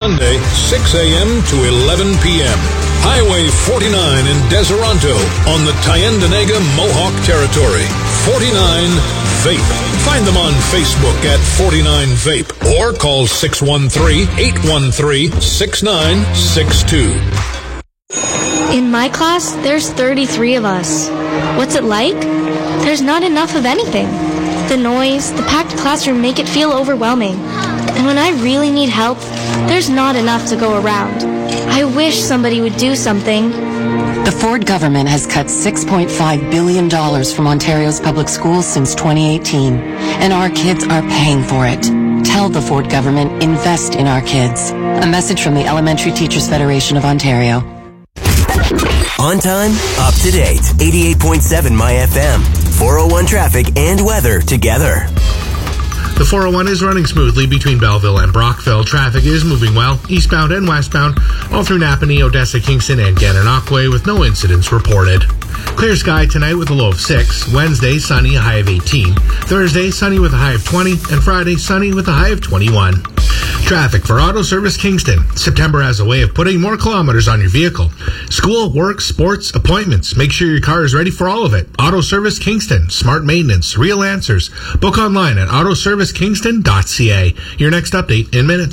Sunday, 6 a.m. to 11 p.m. Highway 49 in Deseronto on the Tyendinaga Mohawk Territory. 49 Vape. Find them on Facebook at 49 Vape or call 613-813-6962. In my class, there's 33 of us. What's it like? There's not enough of anything. The noise, the packed classroom make it feel overwhelming. And when I really need help, there's not enough to go around. I wish somebody would do something. The Ford government has cut $6.5 billion from Ontario's public schools since 2018, and our kids are paying for it. Tell the Ford government, invest in our kids. A message from the Elementary Teachers Federation of Ontario. On time, up to date. 88.7 My FM. 401 traffic and weather together. The 401 is running smoothly between Belleville and Brockville. Traffic is moving well, eastbound and westbound, all through Napanee, Odessa, Kingston, and Gananoque with no incidents reported. Clear sky tonight with a low of 6. Wednesday, sunny, a high of 18. Thursday, sunny with a high of 20. And Friday, sunny with a high of 21. Traffic for Auto Service Kingston. September has a way of putting more kilometers on your vehicle. School, work, sports, appointments. Make sure your car is ready for all of it. Auto Service Kingston. Smart maintenance. Real answers. Book online at autoservicekingston.ca. Your next update in minutes.